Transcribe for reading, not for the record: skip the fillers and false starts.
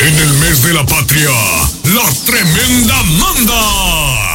En el mes de la patria, la tremenda manda.